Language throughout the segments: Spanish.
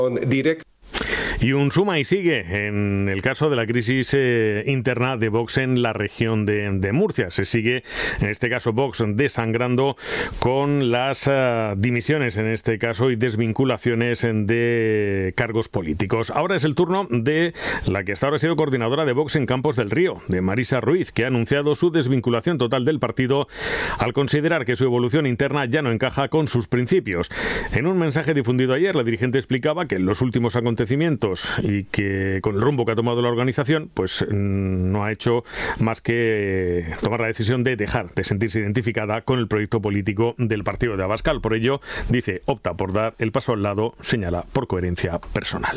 Directo. Y un suma y sigue en el caso de la crisis interna de Vox en la región de Murcia. Se sigue, en este caso, Vox desangrando con las dimisiones, en este caso, y desvinculaciones de cargos políticos. Ahora es el turno de la que hasta ahora ha sido coordinadora de Vox en Campos del Río, de Marisa Ruiz, que ha anunciado su desvinculación total del partido al considerar que su evolución interna ya no encaja con sus principios. En un mensaje difundido ayer, la dirigente explicaba que en los últimos acontecimientos y que con el rumbo que ha tomado la organización, pues no ha hecho más que tomar la decisión de dejar de sentirse identificada con el proyecto político del partido de Abascal. Por ello, dice, opta por dar el paso al lado, señala, por coherencia personal.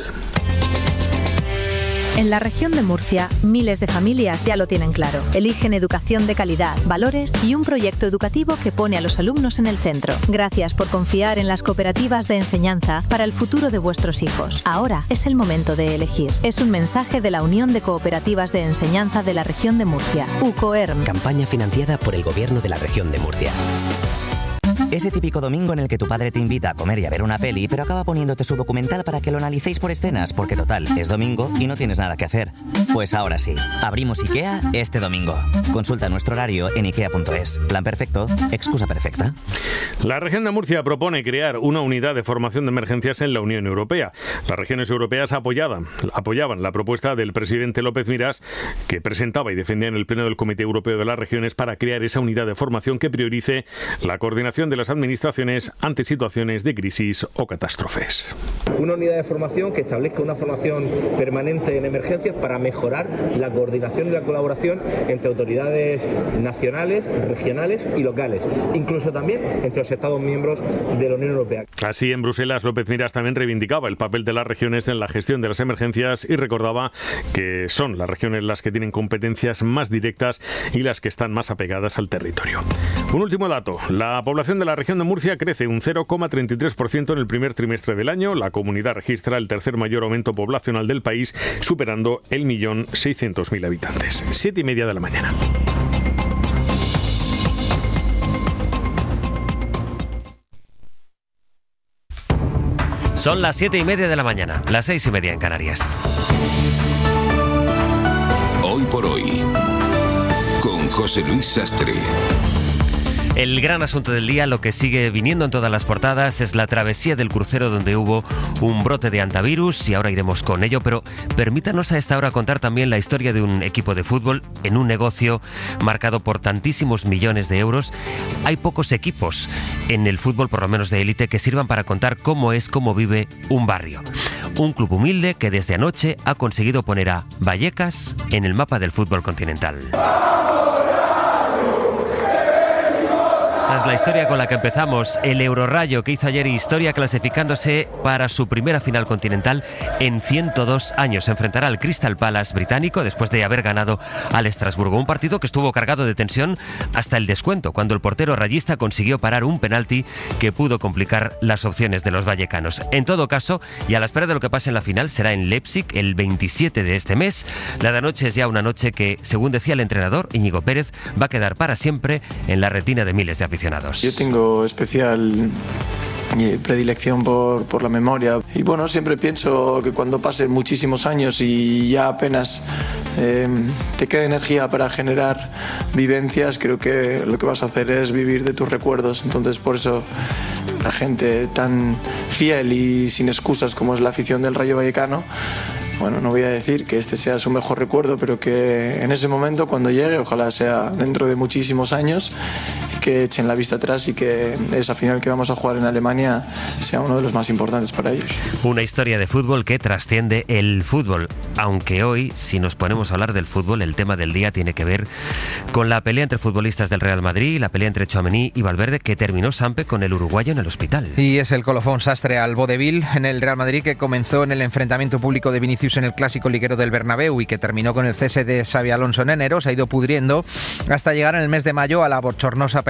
En la región de Murcia, miles de familias ya lo tienen claro. Eligen educación de calidad, valores y un proyecto educativo que pone a los alumnos en el centro. Gracias por confiar en las cooperativas de enseñanza para el futuro de vuestros hijos. Ahora es el momento de elegir. Es un mensaje de la Unión de Cooperativas de Enseñanza de la región de Murcia, UCOERM. Campaña financiada por el Gobierno de la región de Murcia. Ese típico domingo en el que tu padre te invita a comer y a ver una peli, pero acaba poniéndote su documental para que lo analicéis por escenas, porque total, es domingo y no tienes nada que hacer. Pues ahora sí, abrimos IKEA este domingo. Consulta nuestro horario en ikea.es. Plan perfecto, excusa perfecta. La región de Murcia propone crear una unidad de formación de emergencias en la Unión Europea. Las regiones europeas apoyaban la propuesta del presidente López Miras, que presentaba y defendía en el Pleno del Comité Europeo de las Regiones para crear esa unidad de formación que priorice la coordinación de las administraciones ante situaciones de crisis o catástrofes. Una unidad de formación que establezca una formación permanente en emergencias para mejorar la coordinación y la colaboración entre autoridades nacionales, regionales y locales, incluso también entre los Estados miembros de la Unión Europea. Así, en Bruselas, López Miras también reivindicaba el papel de las regiones en la gestión de las emergencias y recordaba que son las regiones las que tienen competencias más directas y las que están más apegadas al territorio. Un último dato: la población de la región de Murcia crece un 0,33% en el primer trimestre del año. La comunidad registra el tercer mayor aumento poblacional del país, superando el 1.600.000 habitantes. 7:30 de la mañana. Son las 7:30 de la mañana, las 6:30 en Canarias. Hoy por hoy, con José Luis Sastre. El gran asunto del día, lo que sigue viniendo en todas las portadas, es la travesía del crucero donde hubo un brote de hantavirus y ahora iremos con ello, pero permítanos a esta hora contar también la historia de un equipo de fútbol en un negocio marcado por tantísimos millones de euros. Hay pocos equipos en el fútbol, por lo menos de élite, que sirvan para contar cómo vive un barrio. Un club humilde que desde anoche ha conseguido poner a Vallecas en el mapa del fútbol continental. Es la historia con la que empezamos. El Eurorayo, que hizo ayer historia clasificándose para su primera final continental en 102 años. Se enfrentará al Crystal Palace británico después de haber ganado al Estrasburgo. Un partido que estuvo cargado de tensión hasta el descuento, cuando el portero rayista consiguió parar un penalti que pudo complicar las opciones de los vallecanos. En todo caso, y a la espera de lo que pase en la final, será en Leipzig el 27 de este mes. La de anoche es ya una noche que, según decía el entrenador Íñigo Pérez, va a quedar para siempre en la retina de miles de aficionados. Yo tengo especial predilección por la memoria y bueno, siempre pienso que cuando pasen muchísimos años y ya apenas te queda energía para generar vivencias, creo que lo que vas a hacer es vivir de tus recuerdos. Entonces, por eso la gente tan fiel y sin excusas como es la afición del Rayo Vallecano, bueno, no voy a decir que este sea su mejor recuerdo, pero que en ese momento, cuando llegue, ojalá sea dentro de muchísimos años, que echen la vista atrás y que esa final que vamos a jugar en Alemania sea uno de los más importantes para ellos. Una historia de fútbol que trasciende el fútbol, aunque hoy, si nos ponemos a hablar del fútbol, el tema del día tiene que ver con la pelea entre futbolistas del Real Madrid, la pelea entre Tchouaméni y Valverde, que terminó Sampe con el uruguayo en el hospital. Y es el colofón Sastre al vodevil en el Real Madrid, que comenzó en el enfrentamiento público de Vinicius en el clásico liguero del Bernabéu y que terminó con el cese de Xabi Alonso en enero. Se ha ido pudriendo hasta llegar en el mes de mayo a la bochornosa pelea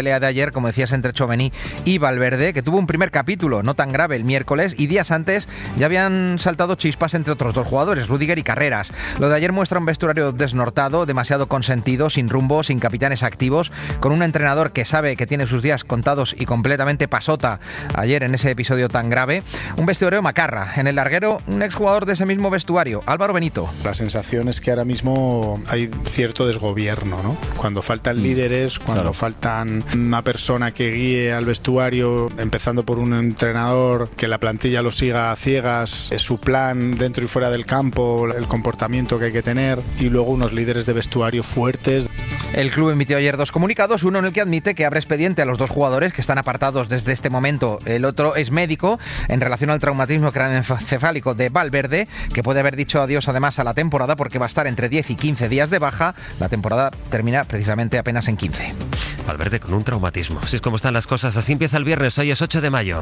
pelea de ayer, como decías, entre Tchouaméni y Valverde, que tuvo un primer capítulo no tan grave el miércoles, y días antes ya habían saltado chispas entre otros dos jugadores, Rüdiger y Carreras. Lo de ayer muestra un vestuario desnortado, demasiado consentido, sin rumbo, sin capitanes activos, con un entrenador que sabe que tiene sus días contados y completamente pasota ayer en ese episodio tan grave. Un vestuario macarra. En el larguero, un exjugador de ese mismo vestuario, Álvaro Benito. La sensación es que ahora mismo hay cierto desgobierno, ¿no? Cuando faltan líderes, cuando faltan una persona que guíe al vestuario, empezando por un entrenador, que la plantilla lo siga a ciegas, su plan dentro y fuera del campo, el comportamiento que hay que tener, y luego unos líderes de vestuario fuertes. El club emitió ayer dos comunicados, uno en el que admite que abre expediente a los dos jugadores que están apartados desde este momento. El otro es médico en relación al traumatismo craneoencefálico de Valverde, que puede haber dicho adiós además a la temporada porque va a estar entre 10 y 15 días de baja. La temporada termina precisamente apenas en 15. Valverde con un traumatismo. Así es como están las cosas. Así empieza el viernes. Hoy es 8 de mayo.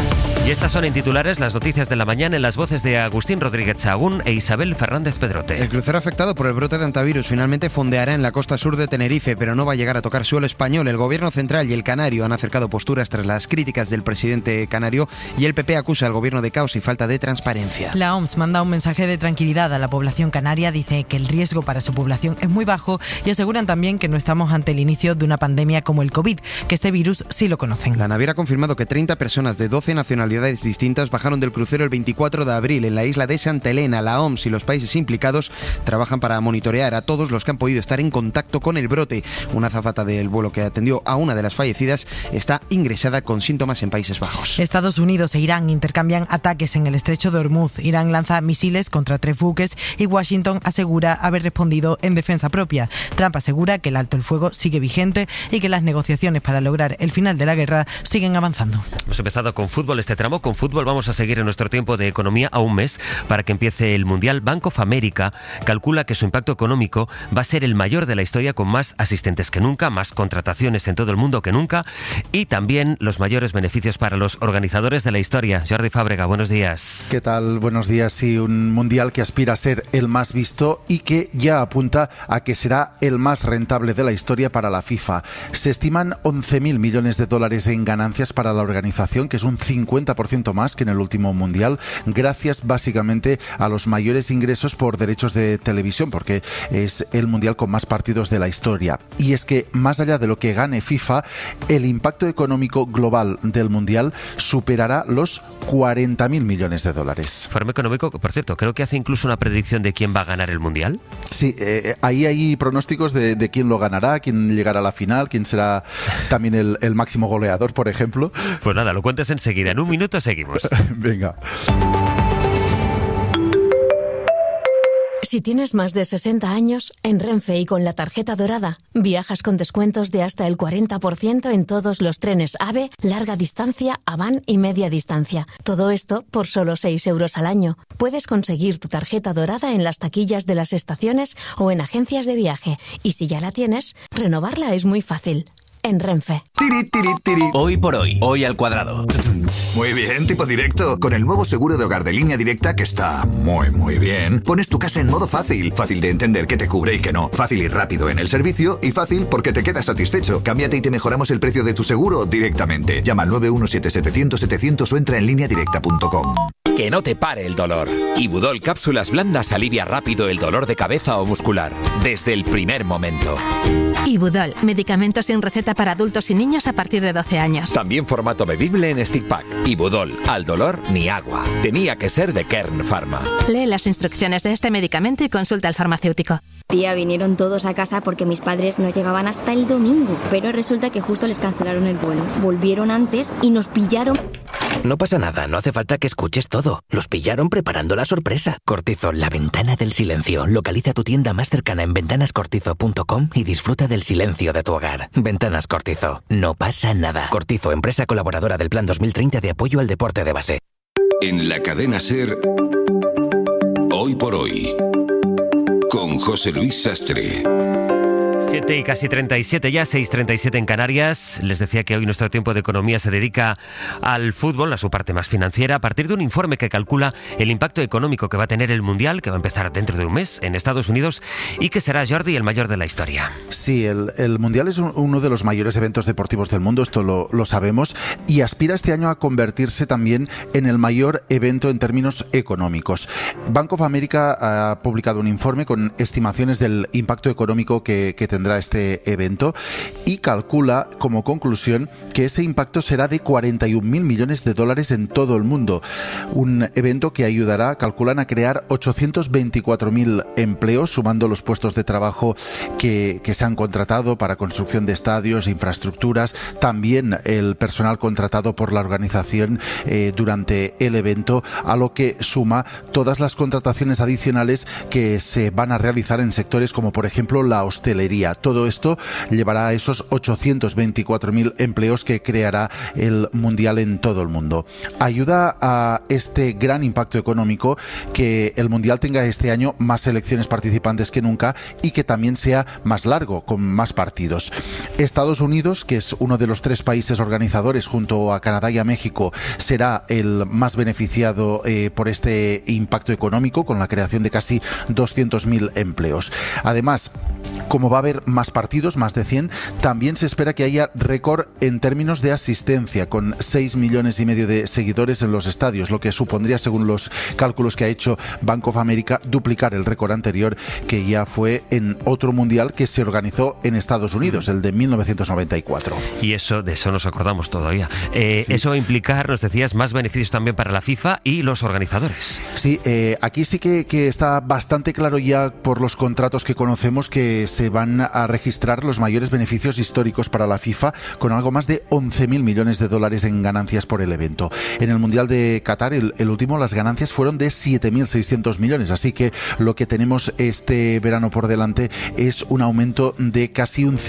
Y estas son en titulares las noticias de la mañana en las voces de Agustín Rodríguez Sahagún e Isabel Fernández Pedrote. El crucero afectado por el brote de antivirus finalmente fondeará en la costa sur de Tenerife, pero no va a llegar a tocar suelo español. El gobierno central y el canario han acercado posturas tras las críticas del presidente canario, y el PP acusa al gobierno de caos y falta de transparencia. La OMS manda un mensaje de tranquilidad a la población canaria, dice que el riesgo para su población es muy bajo y aseguran también que no estamos ante el inicio de una pandemia como el COVID, que este virus sí lo conocen. La naviera ha confirmado que 30 personas de 12 nacionalidades distintas bajaron del crucero el 24 de abril en la isla de Santa Elena. La OMS y los países implicados trabajan para monitorear a todos los que han podido estar en contacto con el brote. Una azafata del vuelo que atendió a una de las fallecidas está ingresada con síntomas en Países Bajos. Estados Unidos e Irán intercambian ataques en el estrecho de Hormuz. Irán lanza misiles contra 3 buques y Washington asegura haber respondido en defensa propia. Trump asegura que el alto el fuego sigue vigente y que las negociaciones para lograr el final de la guerra siguen avanzando. Hemos empezado con fútbol este tramo. Con fútbol vamos a seguir en nuestro tiempo de economía a un mes para que empiece el Mundial. Bank of America calcula que su impacto económico va a ser el mayor de la historia, con más asistentes que nunca, más contrataciones en todo el mundo que nunca y también los mayores beneficios para los organizadores de la historia. Jordi Fábrega, buenos días. ¿Qué tal? Buenos días. Sí, un Mundial que aspira a ser el más visto y que ya apunta a que será el más rentable de la historia para la FIFA. Se estiman 11.000 millones de dólares en ganancias para la organización, que es un 50% más que en el último Mundial, gracias básicamente a los mayores ingresos por derechos de televisión, porque es el Mundial con más partidos de la historia. Y es que, más allá de lo que gane FIFA, el impacto económico global del Mundial superará los 40.000 millones de dólares. Informe económico, por cierto, creo que hace incluso una predicción de quién va a ganar el Mundial. Sí, ahí hay pronósticos de quién lo ganará, quién llegará a la final, quién será también el máximo goleador, por ejemplo. Pues nada, lo cuentes enseguida. En un minuto seguimos. Venga. Si tienes más de 60 años, en Renfe y con la tarjeta dorada, viajas con descuentos de hasta el 40% en todos los trenes AVE, larga distancia, Avant y media distancia. Todo esto por solo 6 euros al año. Puedes conseguir tu tarjeta dorada en las taquillas de las estaciones o en agencias de viaje. Y si ya la tienes, renovarla es muy fácil. En Renfe. Hoy por hoy, hoy al cuadrado. Muy bien, tipo directo. Con el nuevo seguro de hogar de Línea Directa, que está muy bien, pones tu casa en modo fácil. Fácil de entender qué te cubre y qué no. Fácil y rápido en el servicio y fácil porque te quedas satisfecho. Cámbiate y te mejoramos el precio de tu seguro directamente. Llama al 917-700-700 o entra en lineadirecta.com. Que no te pare el dolor. Ibudol Cápsulas Blandas alivia rápido el dolor de cabeza o muscular, desde el primer momento. Ibudol, medicamentos sin receta para adultos y niños a partir de 12 años. También formato bebible en stick pack. Ibudol, al dolor ni agua. Tenía que ser de Kern Pharma. Lee las instrucciones de este medicamento y consulta al farmacéutico. Tía, vinieron todos a casa porque mis padres no llegaban hasta el domingo, pero resulta que justo les cancelaron el vuelo. Volvieron antes y nos pillaron. No pasa nada, no hace falta que escuches todo. Los pillaron preparando la sorpresa. Cortizo, la ventana del silencio. Localiza tu tienda más cercana en ventanascortizo.com y disfruta del silencio de tu hogar. Ventanas Cortizo, no pasa nada. Cortizo, empresa colaboradora del Plan 2030 de apoyo al deporte de base. En la cadena SER, Hoy por Hoy, con José Luis Sastre. 7 y casi 37 ya, 6:37 en Canarias. Les decía que hoy nuestro tiempo de economía se dedica al fútbol, a su parte más financiera, a partir de un informe que calcula el impacto económico que va a tener el Mundial, que va a empezar dentro de un mes en Estados Unidos y que será, Jordi, el mayor de la historia. Sí, el Mundial es uno de los mayores eventos deportivos del mundo, esto lo sabemos, y aspira este año a convertirse también en el mayor evento en términos económicos. Bank of America ha publicado un informe con estimaciones del impacto económico que tendrá este evento y calcula como conclusión que ese impacto será de 41.000 millones de dólares en todo el mundo. Un evento que ayudará, calculan, a crear 824.000 empleos, sumando los puestos de trabajo que se han contratado para construcción de estadios, infraestructuras, también el personal contratado por la organización durante el evento, a lo que suma todas las contrataciones adicionales que se van a realizar en sectores como por ejemplo la hostelería. Todo esto llevará a esos 824.000 empleos que creará el Mundial en todo el mundo. Ayuda a este gran impacto económico que el Mundial tenga este año más selecciones participantes que nunca y que también sea más largo, con más partidos. Estados Unidos, que es uno de los 3 países organizadores junto a Canadá y a México, será el más beneficiado por este impacto económico, con la creación de casi 200.000 empleos. Además, como va a haber más partidos, más de 100, también se espera que haya récord en términos de asistencia, con 6,5 millones de seguidores en los estadios, lo que supondría, según los cálculos que ha hecho Bank of America, duplicar el récord anterior, que ya fue en otro mundial que se organizó en Estados Unidos, el de 1994. Y de eso nos acordamos todavía. Sí. Eso va a implicar, nos decías, más beneficios también para la FIFA y los organizadores. Sí, aquí sí que está bastante claro ya por los contratos que conocemos que se van a registrar los mayores beneficios históricos para la FIFA, con algo más de 11.000 millones de dólares en ganancias por el evento. En el Mundial de Qatar, el último, las ganancias fueron de 7.600 millones, así que lo que tenemos este verano por delante es un aumento de casi un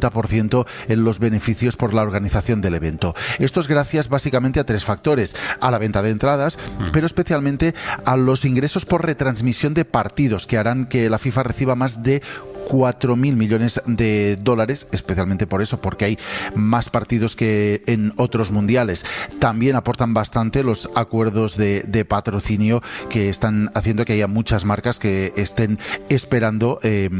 50% en los beneficios por la organización del evento. Esto es gracias básicamente a 3 factores: a la venta de entradas, pero especialmente a los ingresos por retransmisión de partidos, que harán que la FIFA reciba más de 4.000 millones de dólares, especialmente por eso, porque hay más partidos que en otros mundiales. También aportan bastante los acuerdos de patrocinio, que están haciendo que haya muchas marcas que estén esperando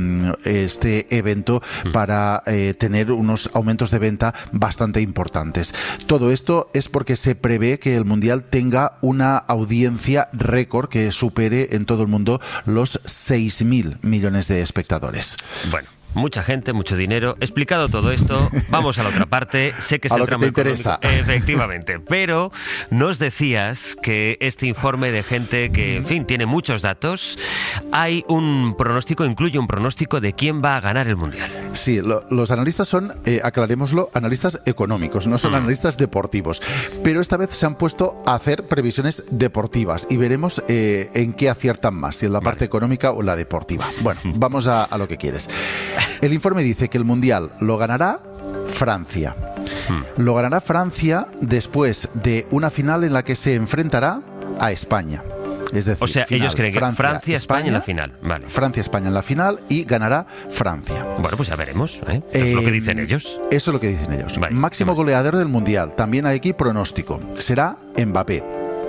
este evento para tener unos aumentos de venta bastante importantes. Todo esto es porque se prevé que el mundial tenga una audiencia récord que supere en todo el mundo los 6.000 millones de espectadores. Bueno, mucha gente, mucho dinero. Explicado todo esto, vamos a la otra parte. Sé que es el tramo interesa. Efectivamente, pero nos decías que este informe de gente que, en fin, tiene muchos datos, hay un pronóstico, incluye un pronóstico de quién va a ganar el Mundial. Sí, los analistas son, aclarémoslo, analistas económicos, no son analistas deportivos, pero esta vez se han puesto a hacer previsiones deportivas y veremos en qué aciertan más, si en la parte económica o en la deportiva. Bueno, vamos a lo que quieres. El informe dice que el Mundial lo ganará Francia. Lo ganará Francia después de una final en la que se enfrentará a España. Es decir, o sea, final, ellos creen que Francia-España en la final. Vale. Francia-España en la final y ganará Francia. Bueno, pues ya veremos. Eso es lo que dicen ellos. Eso es lo que dicen ellos. Vale, máximo goleador del Mundial. También hay aquí pronóstico. Será Mbappé.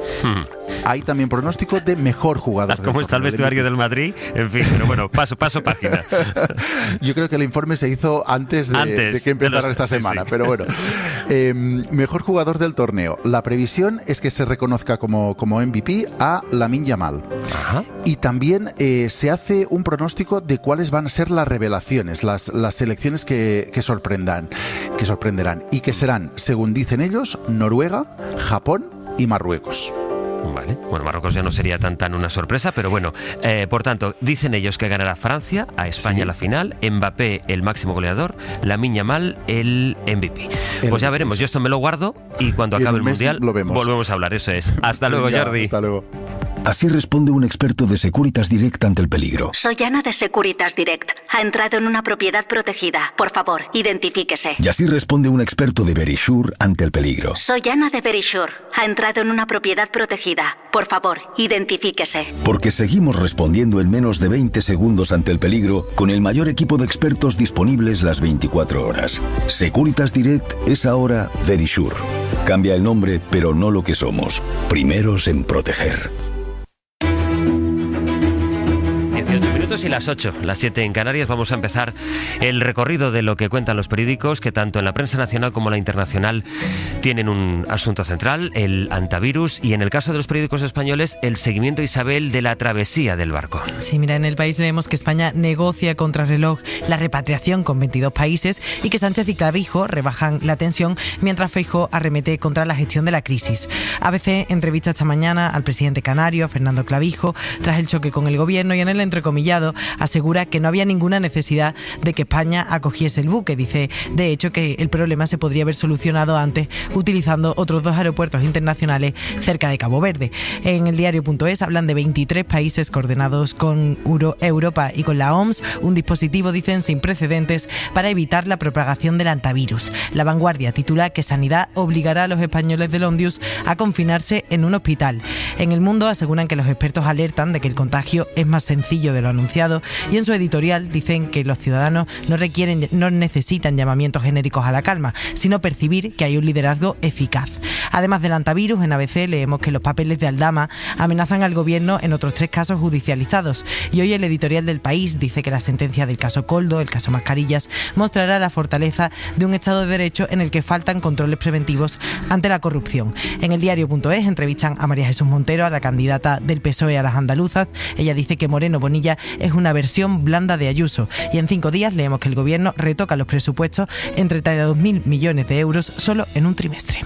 Hay también pronóstico de mejor jugador. ¿Cómo está el vestuario del Madrid? En fin, pero bueno, paso página. Yo creo que el informe se hizo antes de que empezara esta semana, sí. Pero bueno. Mejor jugador del torneo. La previsión es que se reconozca como MVP a Lamine Yamal. Ajá. Y también se hace un pronóstico de cuáles van a ser las revelaciones, las selecciones que sorprenderán y que serán, según dicen ellos, Noruega, Japón y Marruecos. Vale, bueno, Marruecos ya no sería tan una sorpresa, pero bueno, por tanto, dicen ellos que ganará Francia, a España la final, Mbappé el máximo goleador, Lamine Yamal el MVP. Pues ya veremos, yo esto me lo guardo y cuando acabe el Mundial volvemos a hablar, eso es. Hasta luego, Jordi. Hasta luego. Así responde un experto de Securitas Direct ante el peligro. Soy Ana de Securitas Direct. Ha entrado en una propiedad protegida. Por favor, identifíquese. Y así responde un experto de Verisure ante el peligro. Soy Ana de Verisure. Ha entrado en una propiedad protegida. protegida. Por favor, identifíquese. Porque seguimos respondiendo en menos de 20 segundos ante el peligro con el mayor equipo de expertos disponibles las 24 horas. Securitas Direct es ahora Verisure. Cambia el nombre, pero no lo que somos. Primeros en proteger. 18 minutos y las 8, las 7 en Canarias. Vamos a empezar el recorrido de lo que cuentan los periódicos, que tanto en la prensa nacional como la internacional tienen un asunto central, el antivirus, y en el caso de los periódicos españoles, el seguimiento, Isabel, de la travesía del barco. Sí, mira, en El País leemos que España negocia contrarreloj la repatriación con 22 países y que Sánchez y Clavijo rebajan la tensión mientras Feijóo arremete contra la gestión de la crisis. ABC entrevista esta mañana al presidente canario, Fernando Clavijo, tras el choque con el gobierno, y en el entrecomillado asegura que no había ninguna necesidad de que España acogiese el buque. Dice, de hecho, que el problema se podría haber solucionado antes utilizando otros 2 aeropuertos internacionales cerca de Cabo Verde. En el diario.es hablan de 23 países coordinados con Europa y con la OMS, un dispositivo, dicen, sin precedentes para evitar la propagación del antivirus. La Vanguardia titula que Sanidad obligará a los españoles del Ondius a confinarse en un hospital. En El Mundo aseguran que los expertos alertan de que el contagio es más sencillo de lo anunciado, y en su editorial dicen que los ciudadanos no necesitan llamamientos genéricos a la calma, sino percibir que hay un liderazgo eficaz. Además del antivirus, en ABC leemos que los papeles de Aldama amenazan al gobierno en otros 3 casos judicializados, y hoy el editorial del País dice que la sentencia del caso Koldo, el caso Mascarillas, mostrará la fortaleza de un Estado de Derecho en el que faltan controles preventivos ante la corrupción. En el diario.es entrevistan a María Jesús Montero, a la candidata del PSOE a las andaluzas. Ella dice que Moreno Bonilla es una versión blanda de Ayuso, y en 5 días leemos que el gobierno retoca los presupuestos en 32.000 millones de euros solo en un trimestre.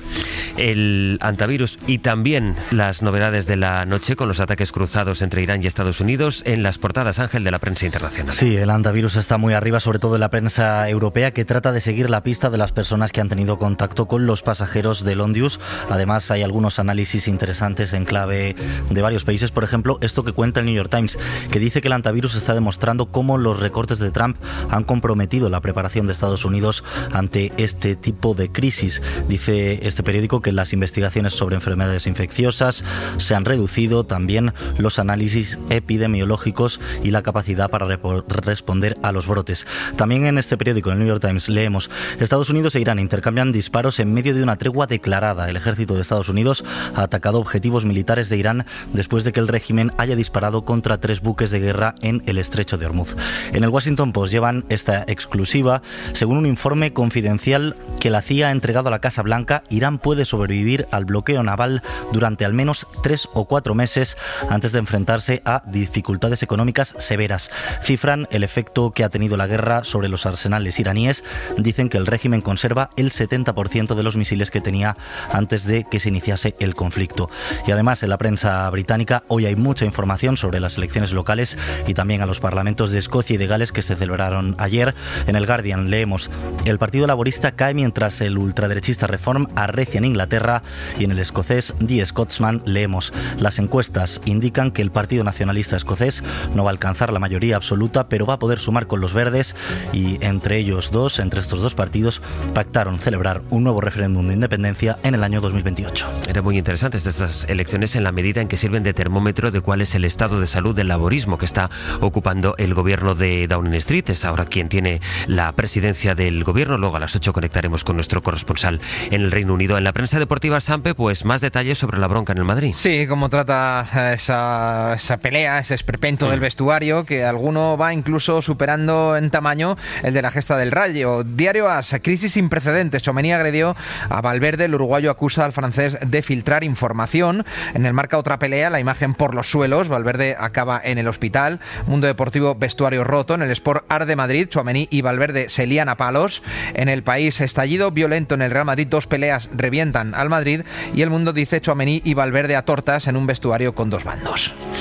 El antivirus y también las novedades de la noche con los ataques cruzados entre Irán y Estados Unidos en las portadas, Ángel, de la prensa internacional. Sí, el antivirus está muy arriba, sobre todo en la prensa europea, que trata de seguir la pista de las personas que han tenido contacto con los pasajeros del Ondius. Además, hay algunos análisis interesantes en clave de varios países. Por ejemplo, esto que cuenta el New York Times, que dice que el antivirus está demostrando cómo los recortes de Trump han comprometido la preparación de Estados Unidos ante este tipo de crisis. Dice este periódico que las investigaciones sobre enfermedades infecciosas se han reducido, también los análisis epidemiológicos y la capacidad para responder a los brotes. También en este periódico, en el New York Times, leemos: Estados Unidos e Irán intercambian disparos en medio de una tregua declarada. El ejército de Estados Unidos ha atacado objetivos militares de Irán después de que el régimen haya disparado contra 3 buques de guerra en el estrecho de Hormuz. En el Washington Post llevan esta exclusiva. Según un informe confidencial que la CIA ha entregado a la Casa Blanca, Irán puede sobrevivir al bloqueo naval durante al menos 3 o 4 meses antes de enfrentarse a dificultades económicas severas. Cifran el efecto que ha tenido la guerra sobre los arsenales iraníes. Dicen que el régimen conserva el 70% de los misiles que tenía antes de que se iniciase el conflicto. Y además, en la prensa británica hoy hay mucha información sobre las elecciones locales y también a los parlamentos de Escocia y de Gales que se celebraron ayer. En el Guardian leemos: el Partido Laborista cae mientras el ultraderechista Reform arrecia en Inglaterra, y en el escocés The Scotsman leemos: las encuestas indican que el Partido Nacionalista Escocés no va a alcanzar la mayoría absoluta, pero va a poder sumar con los verdes, y entre estos dos partidos pactaron celebrar un nuevo referéndum de independencia en el año 2028. Eran muy interesantes estas elecciones en la medida en que sirven de termómetro de cuál es el estado de salud del laborismo que está ocupando el gobierno de Downing Street. Es ahora quien tiene la presidencia del gobierno. Luego a las 8 conectaremos con nuestro corresponsal en el Reino Unido. En la prensa deportiva, Sampe, pues más detalles sobre la bronca en el Madrid. Sí, cómo trata esa pelea, ese esperpento del vestuario, que alguno va incluso superando en tamaño el de la gesta del Rayo. Diario AS, crisis sin precedentes. Tchouaméni agredió a Valverde. El uruguayo acusa al francés de filtrar información. En el Marca, otra pelea, la imagen por los suelos. Valverde acaba en el hospital. Mundo Deportivo, vestuario roto. En el Sport, arde Madrid. Tchouaméni y Valverde se lían a palos. En el País, estallido violento en el Real Madrid. 2 peleas revientan al Madrid. Y El Mundo dice: Tchouaméni y Valverde a tortas en un vestuario con 2 bandos.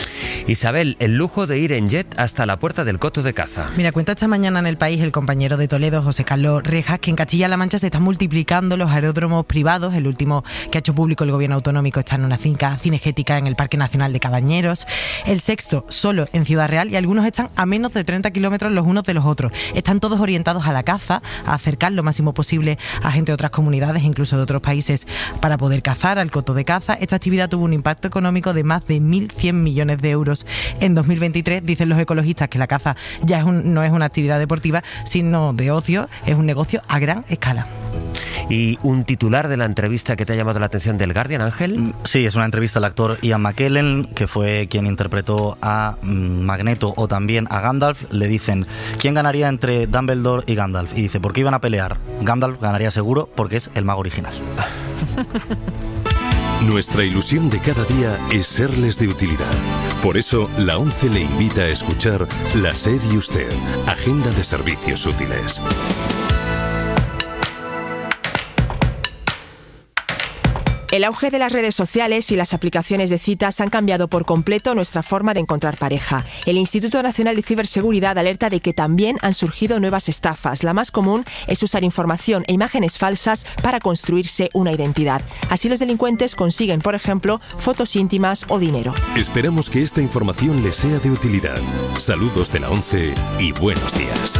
Isabel, el lujo de ir en jet hasta la Puerta del Coto de Caza. Mira, cuenta esta mañana en El País el compañero de Toledo, José Carlos Rejas, que en Castilla-La Mancha se están multiplicando los aeródromos privados. El último que ha hecho público el gobierno autonómico está en una finca cinegética en el Parque Nacional de Cabañeros. El sexto solo en Ciudad Real, y algunos están a menos de 30 kilómetros los unos de los otros. Están todos orientados a la caza, a acercar lo máximo posible a gente de otras comunidades, incluso de otros países, para poder cazar al coto de caza. Esta actividad tuvo un impacto económico de más de 1.100 millones de euros en 2023. Dicen los ecologistas que la caza ya no es una actividad deportiva, sino de ocio, es un negocio a gran escala. ¿Y un titular de la entrevista que te ha llamado la atención del Guardian, Ángel? Sí, es una entrevista al actor Ian McKellen, que fue quien interpretó a Magneto o también a Gandalf. Le dicen, ¿quién ganaría entre Dumbledore y Gandalf? Y dice, ¿por qué iban a pelear? Gandalf ganaría seguro porque es el mago original. Nuestra ilusión de cada día es serles de utilidad. Por eso, la ONCE le invita a escuchar La SER y Usted, Agenda de Servicios Útiles. El auge de las redes sociales y las aplicaciones de citas han cambiado por completo nuestra forma de encontrar pareja. El Instituto Nacional de Ciberseguridad alerta de que también han surgido nuevas estafas. La más común es usar información e imágenes falsas para construirse una identidad. Así los delincuentes consiguen, por ejemplo, fotos íntimas o dinero. Esperamos que esta información les sea de utilidad. Saludos de la ONCE y buenos días.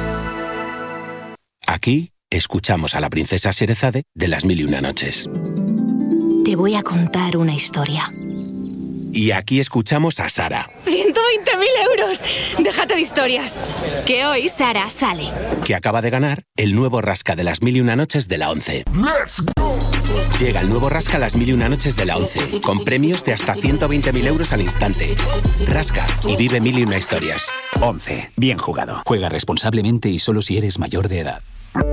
Aquí escuchamos a la princesa Sherezade de Las Mil y Una Noches. Te voy a contar una historia. Y aquí escuchamos a Sara, 120.000 euros. Déjate de historias. Que hoy Sara sale. que acaba de ganar el nuevo Rasca de Las Mil y Una Noches de la ONCE. Llega el nuevo Rasca Las Mil y Una Noches de la ONCE, con premios de hasta 120.000 euros al instante. Rasca y vive mil y una historias. ONCE. Bien jugado. Juega responsablemente y solo si eres mayor de edad.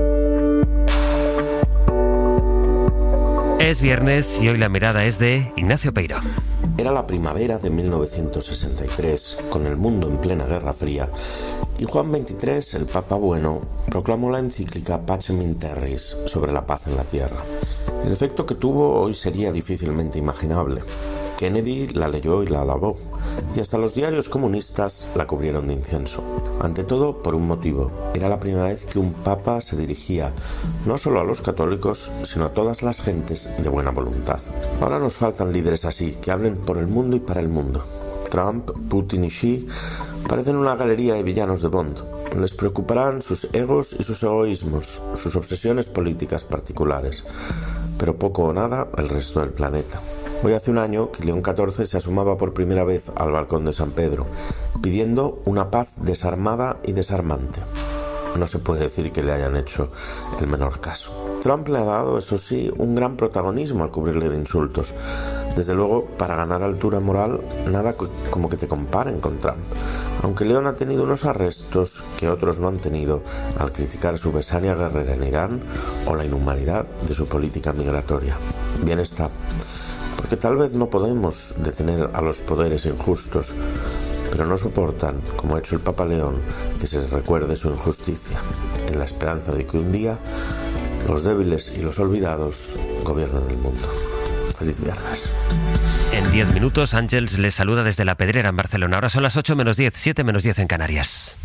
Es viernes y hoy la mirada es de Ignacio Peiro. Era la primavera de 1963, con el mundo en plena Guerra Fría, y Juan XXIII, el Papa Bueno, proclamó la encíclica Pacem in Terris sobre la paz en la tierra. El efecto que tuvo hoy sería difícilmente imaginable. Kennedy la leyó y la alabó, y hasta los diarios comunistas la cubrieron de incienso. Ante todo, por un motivo: era la primera vez que un papa se dirigía no solo a los católicos, sino a todas las gentes de buena voluntad. Ahora nos faltan líderes así, que hablen por el mundo y para el mundo. Trump, Putin y Xi parecen una galería de villanos de Bond. Les preocuparán sus egos y sus egoísmos, sus obsesiones políticas particulares, pero poco o nada el resto del planeta. Hoy hace un año que León XIV se asomaba por primera vez al balcón de San Pedro, pidiendo una paz desarmada y desarmante. No se puede decir que le hayan hecho el menor caso. Trump le ha dado, eso sí, un gran protagonismo al cubrirle de insultos. Desde luego, para ganar altura moral, nada como que te comparen con Trump. Aunque León ha tenido unos arrestos que otros no han tenido al criticar su besaña guerrera en Irán o la inhumanidad de su política migratoria. Bien está, porque tal vez no podemos detener a los poderes injustos, pero no soportan, como ha hecho el Papa León, que se les recuerde su injusticia, en la esperanza de que un día los débiles y los olvidados gobiernen el mundo. Feliz viernes. En 10 minutos, Ángels les saluda desde La Pedrera, en Barcelona. Ahora son las 8 menos 10, 7 menos 10 en Canarias.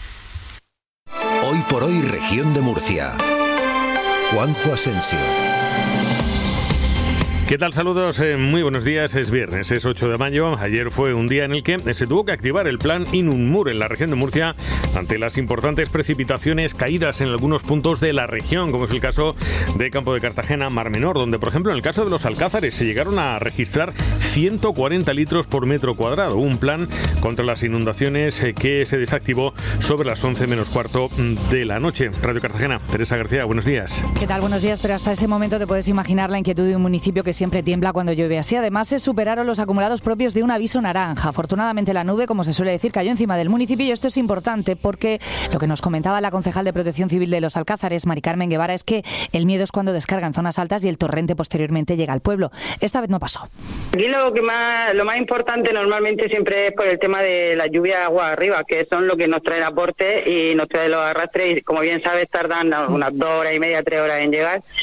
Hoy por hoy, región de Murcia. Juanjo Asensio. ¿Qué tal? Saludos, muy buenos días. Es viernes, es 8 de mayo. Ayer fue un día en el que se tuvo que activar el plan Inunmur en la región de Murcia ante las importantes precipitaciones caídas en algunos puntos de la región, como es el caso de Campo de Cartagena, Mar Menor, donde, por ejemplo, en el caso de los Alcázares se llegaron a registrar 140 litros por metro cuadrado. Un plan contra las inundaciones que se desactivó sobre las 11 menos cuarto de la noche. Radio Cartagena, Teresa García, buenos días. ¿Qué tal? Buenos días, pero hasta ese momento te puedes imaginar la inquietud de un municipio que siempre tiembla cuando llueve así. Además, se superaron los acumulados propios de un aviso naranja. Afortunadamente, la nube, como se suele decir, cayó encima del municipio, y esto es importante porque lo que nos comentaba la concejal de Protección Civil de los Alcázares, Mari Carmen Guevara, es que el miedo es cuando descargan zonas altas y el torrente posteriormente llega al pueblo. Esta vez no pasó. Aquí lo más importante normalmente siempre es por el tema de la lluvia agua arriba, que son lo que nos trae el aporte y nos trae los arrastres, y como bien sabes tardan unas 2 horas y media, 3 horas en llegar.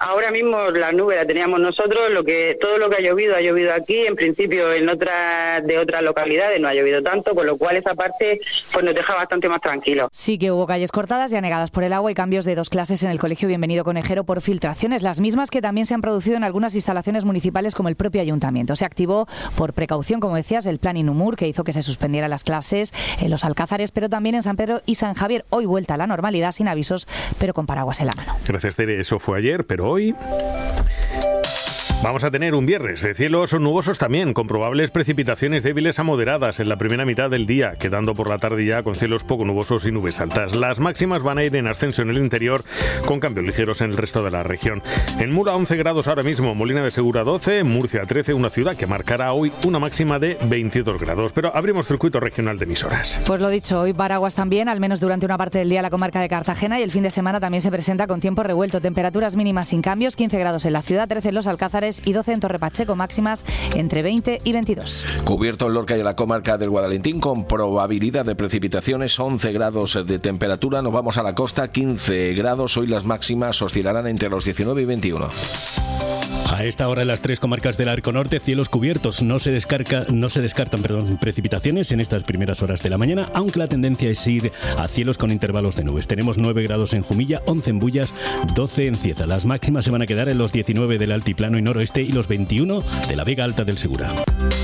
Ahora mismo la nube la teníamos nosotros, todo lo que ha llovido aquí, en principio de otras localidades no ha llovido tanto, con lo cual esa parte pues nos deja bastante más tranquilos. Sí que hubo calles cortadas y anegadas por el agua y cambios de 2 clases en el Colegio Bienvenido Conejero por filtraciones, las mismas que también se han producido en algunas instalaciones municipales como el propio ayuntamiento. Se activó por precaución, como decías, el plan Inumur, que hizo que se suspendieran las clases en los Alcázares, pero también en San Pedro y San Javier. Hoy vuelta a la normalidad, sin avisos, pero con paraguas en la mano. Gracias, Tere. Eso fue ayer, pero hoy vamos a tener un viernes de cielos nubosos también, con probables precipitaciones débiles a moderadas en la primera mitad del día, quedando por la tarde ya con cielos poco nubosos y nubes altas. Las máximas van a ir en ascenso en el interior, con cambios ligeros en el resto de la región. En Mura 11 grados ahora mismo, Molina de Segura 12, Murcia 13, una ciudad que marcará hoy una máxima de 22 grados. Pero abrimos circuito regional de emisoras. Pues lo dicho, hoy paraguas también, al menos durante una parte del día la comarca de Cartagena, y el fin de semana también se presenta con tiempo revuelto. Temperaturas mínimas sin cambios, 15 grados en la ciudad, 13 en los Alcázares y 12 en Torre Pacheco, máximas entre 20 y 22. Cubierto en Lorca y en la comarca del Guadalentín con probabilidad de precipitaciones, 11 grados de temperatura. Nos vamos a la costa, 15 grados. Hoy las máximas oscilarán entre los 19 y 21. A esta hora en las 3 comarcas del Arco Norte, cielos cubiertos. No se descartan precipitaciones en estas primeras horas de la mañana, aunque la tendencia es ir a cielos con intervalos de nubes. Tenemos 9 grados en Jumilla, 11 en Bullas, 12 en Cieza. Las máximas se van a quedar en los 19 del Altiplano y Noroeste y los 21 de la Vega Alta del Segura.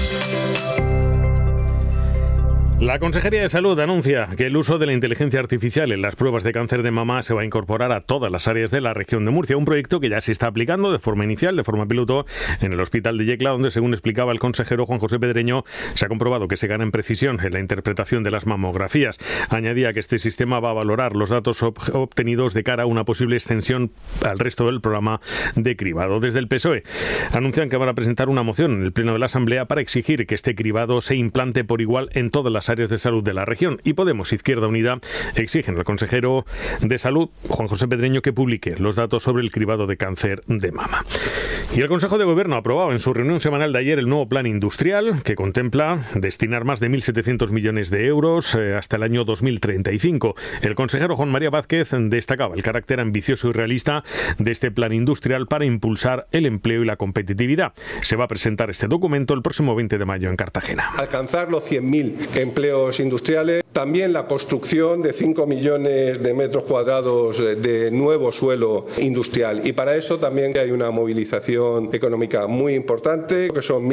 La Consejería de Salud anuncia que el uso de la inteligencia artificial en las pruebas de cáncer de mama se va a incorporar a todas las áreas de la región de Murcia, un proyecto que ya se está aplicando de forma inicial, de forma piloto, en el Hospital de Yecla, donde, según explicaba el consejero Juan José Pedreño, se ha comprobado que se gana en precisión en la interpretación de las mamografías. Añadía que este sistema va a valorar los datos obtenidos de cara a una posible extensión al resto del programa de cribado. Desde el PSOE anuncian que van a presentar una moción en el Pleno de la Asamblea para exigir que este cribado se implante por igual en todas las áreas de salud de la región, y Podemos Izquierda Unida exigen al consejero de Salud, Juan José Pedreño, que publique los datos sobre el cribado de cáncer de mama. Y el Consejo de Gobierno ha aprobado en su reunión semanal de ayer el nuevo plan industrial, que contempla destinar más de 1.700 millones de euros hasta el año 2035. El consejero Juan María Vázquez destacaba el carácter ambicioso y realista de este plan industrial para impulsar el empleo y la competitividad. Se va a presentar este documento el próximo 20 de mayo en Cartagena. Alcanzar los 100.000 empleos industriales, también la construcción de 5 millones de metros cuadrados de nuevo suelo industrial, y para eso también hay una movilización económica muy importante, que son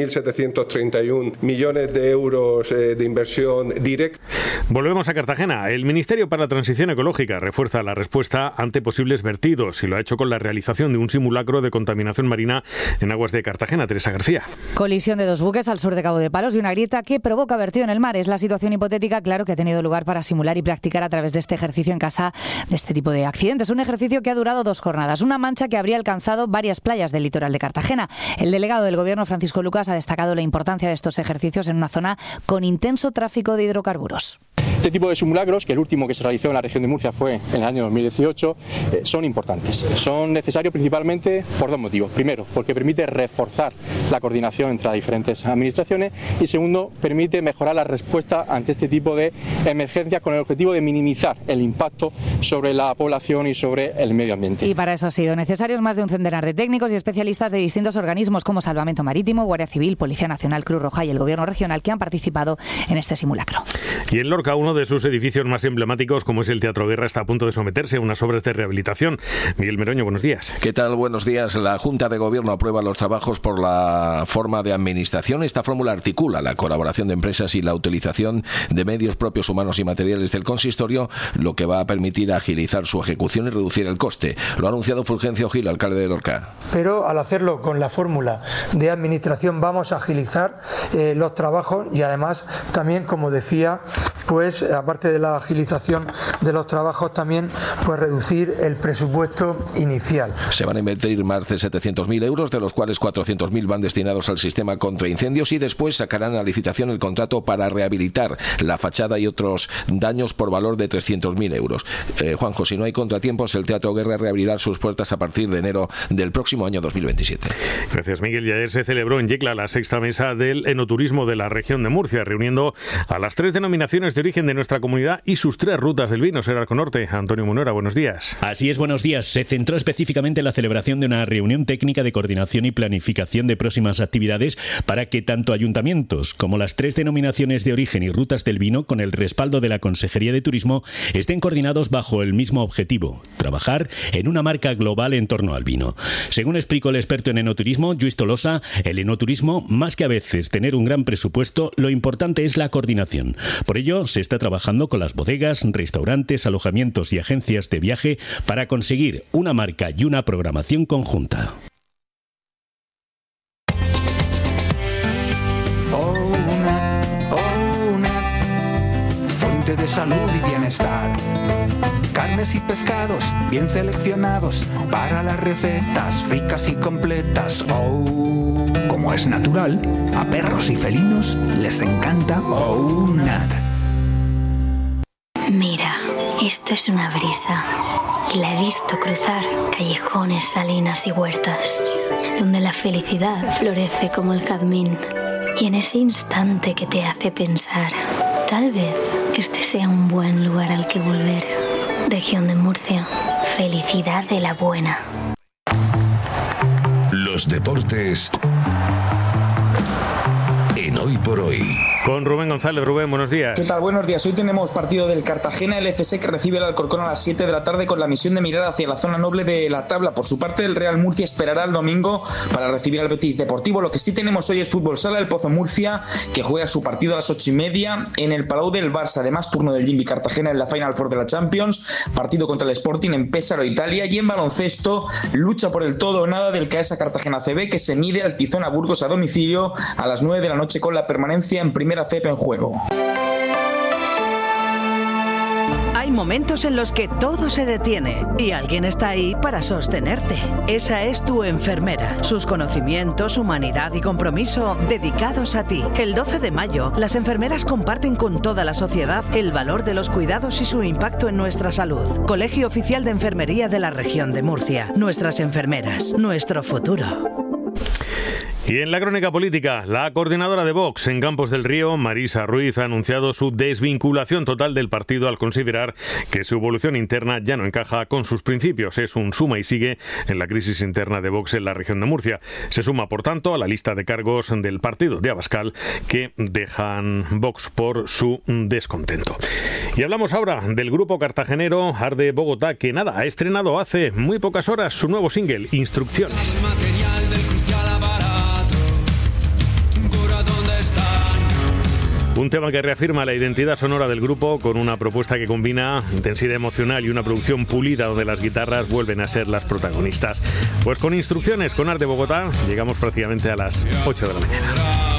1.731 millones de euros de inversión directa. Volvemos a Cartagena. El Ministerio para la Transición Ecológica refuerza la respuesta ante posibles vertidos y lo ha hecho con la realización de un simulacro de contaminación marina en aguas de Cartagena. Teresa García. Colisión de 2 buques al sur de Cabo de Palos y una grieta que provoca vertido en el mar. Es la situación hipotética, claro, que ha tenido lugar para simular y practicar a través de este ejercicio en casa de este tipo de accidentes. Un ejercicio que ha durado 2 jornadas. Una mancha que habría alcanzado varias playas del litoral de Cartagena. El delegado del Gobierno, Francisco Lucas, ha destacado la importancia de estos ejercicios en una zona con intenso tráfico de hidrocarburos. Este tipo de simulacros, que el último que se realizó en la región de Murcia fue en el año 2018, son importantes. Son necesarios principalmente por 2 motivos. Primero, porque permite reforzar la coordinación entre las diferentes administraciones, y segundo, permite mejorar la respuesta ante este tipo de emergencias con el objetivo de minimizar el impacto sobre la población y sobre el medio ambiente. Y para eso ha sido necesarios más de un centenar de técnicos y especialistas de distintos organismos como Salvamento Marítimo, Guardia Civil, Policía Nacional, Cruz Roja y el Gobierno regional, que han participado en este simulacro. Y en Lorca, uno de sus edificios más emblemáticos, como es el Teatro Guerra, está a punto de someterse a unas obras de rehabilitación. Miguel Meroño, buenos días. ¿Qué tal? Buenos días. La Junta de Gobierno aprueba los trabajos por la forma de administración. Esta fórmula articula la colaboración de empresas y la utilización de medios propios humanos y materiales del consistorio, lo que va a permitir agilizar su ejecución y reducir el coste. Lo ha anunciado Fulgencio Gil, alcalde de Lorca. Pero al hacerlo con la fórmula de administración vamos a agilizar los trabajos y además también, como decía, pues aparte de la agilización de los trabajos, también pues reducir el presupuesto inicial. Se van a invertir más de 700.000 euros, de los cuales 400.000 van destinados al sistema contra incendios, y después sacarán a licitación el contrato para rehabilitar la fachada y otros daños por valor de 300.000 euros. Juanjo, si no hay contratiempos, el Teatro Guerra reabrirá sus puertas a partir de enero del próximo año 2027. Gracias, Miguel. Y ayer se celebró en Yecla la 6ª mesa del enoturismo de la región de Murcia, reuniendo a las 3 denominaciones de origen de nuestra comunidad y sus 3 rutas del vino. Ser Arconorte. Antonio Munera, buenos días. Así es, buenos días. Se centró específicamente en la celebración de una reunión técnica de coordinación y planificación de próximas actividades para que tanto ayuntamientos como las 3 denominaciones de origen y rutas del vino, con el respaldo de la Consejería de Turismo, estén coordinados bajo el mismo objetivo: trabajar en una marca global en torno al vino. Según explicó el experto en enoturismo, Lluís Tolosa, el enoturismo, más que a veces tener un gran presupuesto, lo importante es la coordinación. Por ello, se está trabajando con las bodegas, restaurantes, alojamientos y agencias de viaje para conseguir una marca y una programación conjunta. Fuente de salud y bienestar. Carnes y pescados bien seleccionados para las recetas ricas y completas. Oh, como es natural, a perros y felinos les encanta OUNAT. Mira, esto es una brisa y la he visto cruzar callejones, salinas y huertas, donde la felicidad florece como el jazmín. Y en ese instante que te hace pensar, tal vez este sea un buen lugar al que volver. Región de Murcia, felicidad de la buena. Los deportes en Hoy por Hoy. Con Rubén González. Rubén, buenos días. ¿Qué tal? Buenos días. Hoy tenemos partido del Cartagena LFC, que recibe al Alcorcón a las 7 de la tarde con la misión de mirar hacia la zona noble de la tabla. Por su parte, el Real Murcia esperará el domingo para recibir al Betis Deportivo. Lo que sí tenemos hoy es fútbol sala. El Pozo Murcia, que juega su partido a las 8:30 en el Palau del Barça. Además, turno del Jimmy Cartagena en la Final Four de la Champions. Partido contra el Sporting en Pesaro, Italia. Y en baloncesto, lucha por el todo o nada del Caesa Cartagena CB, que se mide al Tizona Burgos a domicilio a las 9 de la noche con la permanencia en Primera CEP en juego. Hay momentos en los que todo se detiene y alguien está ahí para sostenerte. Esa es tu enfermera. Sus conocimientos, humanidad y compromiso dedicados a ti. El 12 de mayo, las enfermeras comparten con toda la sociedad el valor de los cuidados y su impacto en nuestra salud. Colegio Oficial de Enfermería de la Región de Murcia. Nuestras enfermeras, nuestro futuro. Y en la crónica política, la coordinadora de Vox en Campos del Río, Marisa Ruiz, ha anunciado su desvinculación total del partido al considerar que su evolución interna ya no encaja con sus principios. Es un suma y sigue en la crisis interna de Vox en la región de Murcia. Se suma, por tanto, a la lista de cargos del partido de Abascal que dejan Vox por su descontento. Y hablamos ahora del grupo cartagenero Arde Bogotá, que ha estrenado hace muy pocas horas su nuevo single, Instrucciones. Un tema que reafirma la identidad sonora del grupo con una propuesta que combina intensidad emocional y una producción pulida donde las guitarras vuelven a ser las protagonistas. Pues con Instrucciones, con Arde Bogotá, llegamos prácticamente a las 8 de la mañana.